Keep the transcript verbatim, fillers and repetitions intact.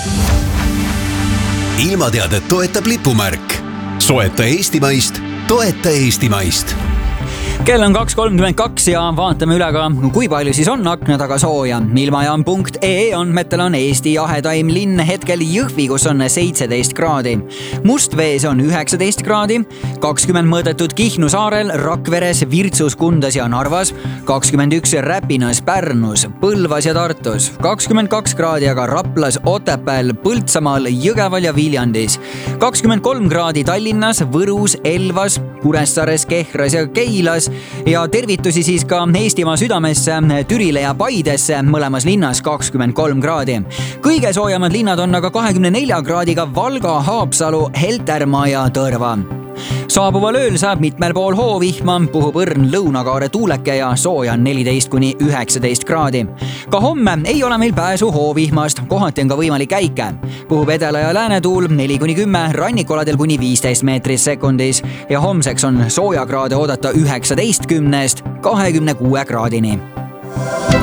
Ilmateadet toetab lipumärk. Soeta Eestimaist, toeta Eestimaist. Kell on kaks kolmkümmend kaks ja vaatame üle ka, kui palju siis on akna taga sooja. Ilmajaam punkt ee andmetel on Eesti jahetaim linn hetkel Jõhvi, kus on seitseteist kraadi. Mustvees on üheksateist kraadi, kakskümmend mõõdetud Kihnu saarel, Rakveres, Virtsus, Kundas ja Narvas, kakskümmend üks Räpinas, Pärnus, Põlvas ja Tartus, kakskümmend kaks kraadi aga Raplas, Otepääl, Põltsamaal, Jõgeval ja Viljandis, kakskümmend kolm kraadi Tallinnas, Võrus, Elvas, Kuressaares, Kehras ja Keilas ja tervitusi siis ka Eestimaa südamesse, Türile ja Paidesse, mõlemas linnas kakskümmend kolm kraadi. Kõige soojamad linnad on aga kahekümne nelja kraadiga Valga, Haapsalu, Heltermaa ja Tõrva. Saabuval ööl saab mitmel pool hoovihma, puhub õrn lõunakaare tuuleke ja sooja on neliteist kuni üheksateist kraadi. Ka homme ei ole meil pääsu hoovihmast, kohati on ka võimalik käike. Puhub edela ja läänetuul neli kuni kümme, rannikoladel kuni viisteist meetrit sekundis ja homseks on soojakraade oodata üheksateistkümnest kahekümne kuue kraadini.